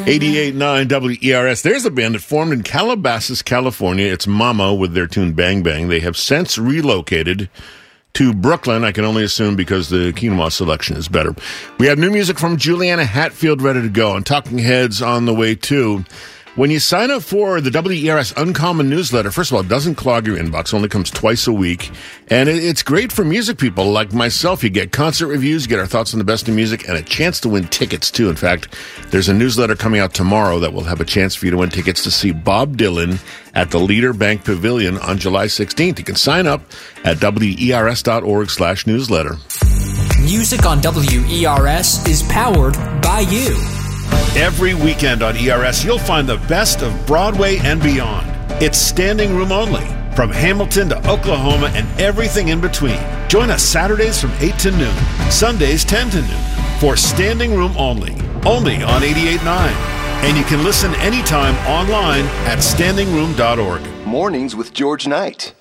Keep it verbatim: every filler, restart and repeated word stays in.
eighty-eight point nine W E R S. There's a band that formed in Calabasas, California. It's Mama with their tune Bang Bang. They have since relocated to Brooklyn, I can only assume because the quinoa selection is better. We have new music from Juliana Hatfield ready to go, and Talking Heads on the way too. When you sign up for the W E R S Uncommon newsletter, first of all, it doesn't clog your inbox, only comes twice a week. And it's great for music people like myself. You get concert reviews, you get our thoughts on the best of music, and a chance to win tickets, too. In fact, there's a newsletter coming out tomorrow that will have a chance for you to win tickets to see Bob Dylan at the Leader Bank Pavilion on July sixteenth. You can sign up at W E R S dot org slash newsletter. Music on W E R S is powered by you. Every weekend on E R S, you'll find the best of Broadway and beyond. It's standing room only, from Hamilton to Oklahoma and everything in between. Join us Saturdays from eight to noon, Sundays ten to noon, for Standing Room Only, only on eighty-eight point nine. And you can listen anytime online at standing room dot org. Mornings with George Knight.